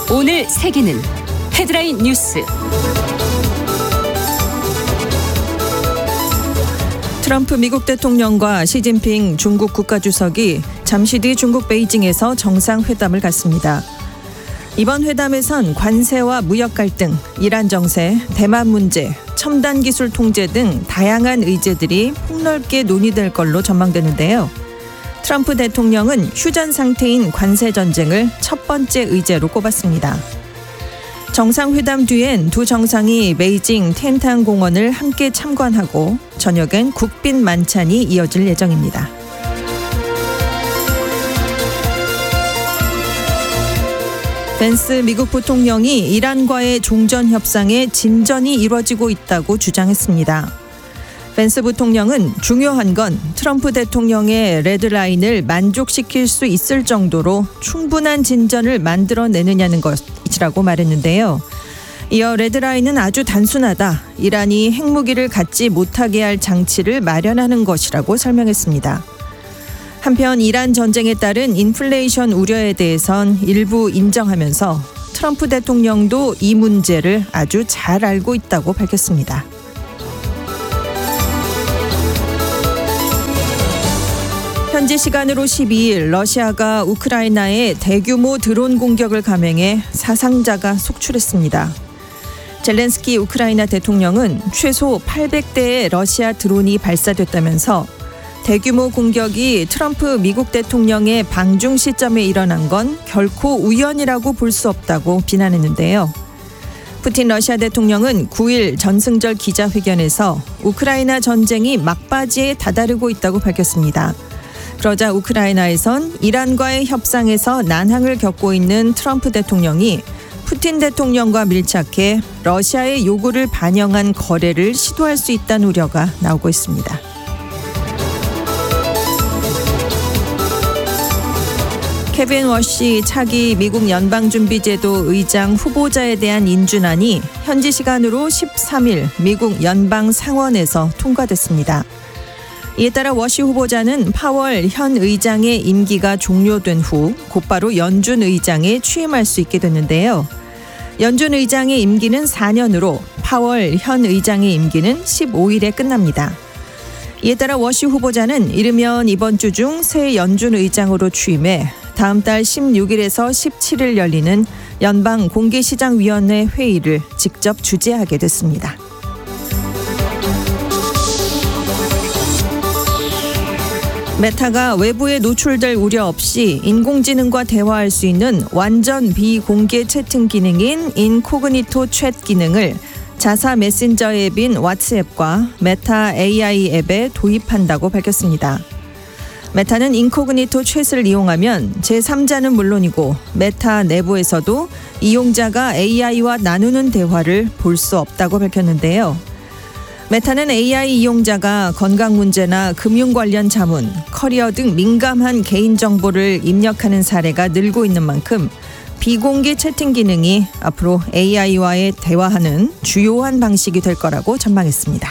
오늘 세계는 헤드라인 뉴스. 트럼프 미국 대통령과 시진핑 중국 국가주석이 잠시 뒤 중국 베이징에서 정상회담을 갖습니다. 이번 회담에선 관세와 무역 갈등, 이란 정세, 대만 문제, 첨단 기술 통제 등 다양한 의제들이 폭넓게 논의될 걸로 전망되는데요. 트럼프 대통령은 휴전 상태인 관세 전쟁을 첫 번째 의제로 꼽았습니다. 정상회담 뒤엔 두 정상이 베이징 텐탄 공원을 함께 참관하고 저녁엔 국빈 만찬이 이어질 예정입니다. 벤스 미국 부통령이 이란과의 종전 협상에 진전이 이루어지고 있다고 주장했습니다. 벤스 부통령은 중요한 건 트럼프 대통령의 레드라인을 만족시킬 수 있을 정도로 충분한 진전을 만들어내느냐는 것이라고 말했는데요. 이어 레드라인은 아주 단순하다. 이란이 핵무기를 갖지 못하게 할 장치를 마련하는 것이라고 설명했습니다. 한편 이란 전쟁에 따른 인플레이션 우려에 대해선 일부 인정하면서 트럼프 대통령도 이 문제를 아주 잘 알고 있다고 밝혔습니다. 현지 시간으로 12일 러시아가 우크라이나에 대규모 드론 공격을 감행해 사상자가 속출했습니다. 젤렌스키 우크라이나 대통령은 최소 800대의 러시아 드론이 발사됐다면서 대규모 공격이 트럼프 미국 대통령의 방중 시점에 일어난 건 결코 우연이라고 볼 수 없다고 비난했는데요. 푸틴 러시아 대통령은 9일 전승절 기자회견에서 우크라이나 전쟁이 막바지에 다다르고 있다고 밝혔습니다. 그러자 우크라이나에선 이란과의 협상에서 난항을 겪고 있는 트럼프 대통령이 푸틴 대통령과 밀착해 러시아의 요구를 반영한 거래를 시도할 수 있다는 우려가 나오고 있습니다. 케빈 워시 차기 미국 연방준비제도 의장 후보자에 대한 인준안이 현지 시간으로 13일 미국 연방상원에서 통과됐습니다. 이에 따라 워시 후보자는 파월 현 의장의 임기가 종료된 후 곧바로 연준 의장에 취임할 수 있게 됐는데요. 연준 의장의 임기는 4년으로 파월 현 의장의 임기는 15일에 끝납니다. 이에 따라 워시 후보자는 이르면 이번 주 중 새 연준 의장으로 취임해 다음 달 16일에서 17일 열리는 연방공개시장위원회 회의를 직접 주재하게 됐습니다. 메타가 외부에 노출될 우려 없이 인공지능과 대화할 수 있는 완전 비공개 채팅 기능인 인코그니토 챗 기능을 자사 메신저 앱인 왓츠앱과 메타 AI 앱에 도입한다고 밝혔습니다. 메타는 인코그니토 챗을 이용하면 제3자는 물론이고 메타 내부에서도 이용자가 AI와 나누는 대화를 볼 수 없다고 밝혔는데요. 메타는 AI 이용자가 건강 문제나 금융 관련 자문, 커리어 등 민감한 개인정보를 입력하는 사례가 늘고 있는 만큼 비공개 채팅 기능이 앞으로 AI와의 대화하는 주요한 방식이 될 거라고 전망했습니다.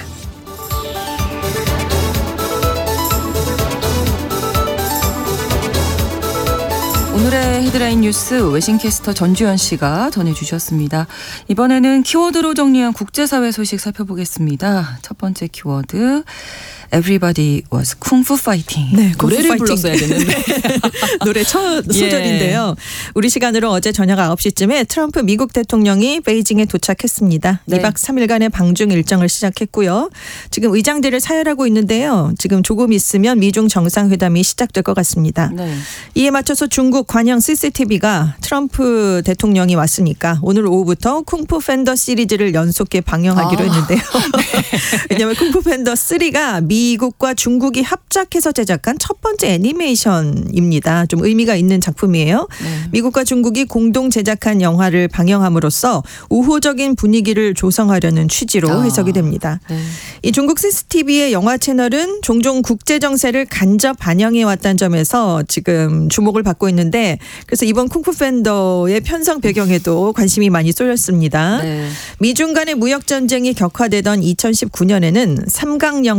오늘의 헤드라인 뉴스 외신캐스터 전주현 씨가 전해주셨습니다. 이번에는 키워드로 정리한 국제사회 소식 살펴보겠습니다. 첫 번째 키워드 Everybody was Kung Fu Fighting. 네, 노래를 불렀어야 됐는데. 노래 첫 소절인데요. 우리 시간으로 어제 저녁 9시쯤에 트럼프 미국 대통령이 베이징에 도착했습니다. 네. 2박 3일간의 방중 일정을 시작했고요. 지금 의장들을 사열하고 있는데요. 지금 조금 있으면 미중 정상회담이 시작될 것 같습니다. 네. 이에 맞춰서 중국 관영 CCTV가 트럼프 대통령이 왔으니까 오늘 오후부터 쿵푸 팬더 시리즈를 연속해 방영하기로 했는데요. 왜냐하면 쿵푸 팬더 3가 미국과 중국이 합작해서 제작한 첫 번째 애니메이션입니다. 좀 의미가 있는 작품이에요. 네. 미국과 중국이 공동 제작한 영화를 방영함으로써 우호적인 분위기를 조성하려는 취지로 해석이 됩니다. 네. 이 중국 CCTV의 영화 채널은 종종 국제 정세를 간접 반영해 왔다는 점에서 지금 주목을 받고 있는데 그래서 이번 쿵푸 팬더의 편성 배경에도 관심이 많이 쏠렸습니다. 네. 미중 간의 무역 전쟁이 격화되던 2019년에는 삼강령 같은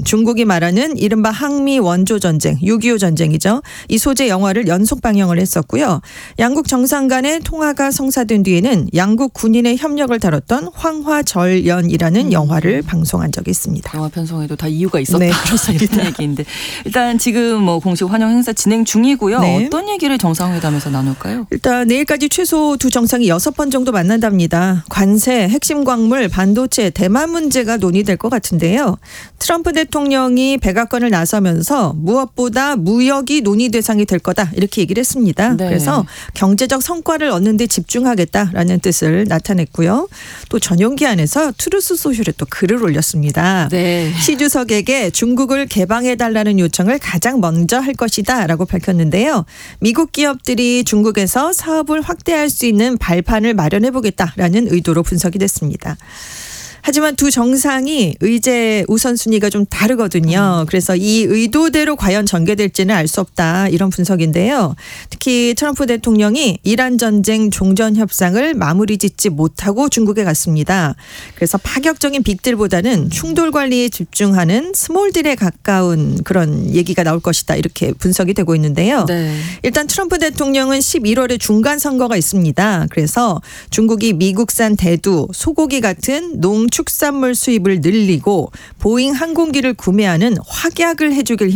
중국이 말하는 이른바 항미 원조 전쟁, 6.25 전쟁이죠. 이 소재 영화를 연속 방영을 했었고요. 양국 정상 간의 통화가 성사된 뒤에는 양국 군인의 협력을 다뤘던 황화절연이라는 영화를 방송한 적이 있습니다. 영화 편성에도 다 이유가 있었다. 네, 이런 얘기인데 일단 지금 뭐 공식 환영 행사 진행 중이고요. 네. 어떤 얘기를 정상회담에서 나눌까요? 일단 내일까지 최소 두 정상이 6번 정도 만난답니다. 관세, 핵심 광물, 반도체, 대만 문제가 논의될 것 같은데요. 트럼프 대통령이 백악관을 나서면서 무엇보다 무역이 논의 대상이 될 거다 이렇게 얘기를 했습니다. 네. 그래서 경제적 성과를 얻는 데 집중하겠다라는 뜻을 나타냈고요. 또 전용기 안에서 트루스 소셜에 또 글을 올렸습니다. 네. 시 주석에게 중국을 개방해달라는 요청을 가장 먼저 할 것이다 라고 밝혔는데요. 미국 기업들이 중국에서 사업을 확대할 수 있는 발판을 마련해보겠다라는 의도로 분석이 됐습니다. 하지만 두 정상이 의제 우선순위가 좀 다르거든요. 그래서 이 의도대로 과연 전개될지는 알 수 없다 이런 분석인데요. 특히 트럼프 대통령이 이란 전쟁 종전 협상을 마무리 짓지 못하고 중국에 갔습니다. 그래서 파격적인 빅딜보다는 충돌 관리에 집중하는 스몰딜에 가까운 그런 얘기가 나올 것이다 이렇게 분석이 되고 있는데요. 네. 일단 트럼프 대통령은 11월에 중간 선거가 있습니다. 그래서 중국이 미국산 대두, 소고기 같은 농축산물 수입을 늘리고 보잉 항공기를 구매하는 확약을 해주길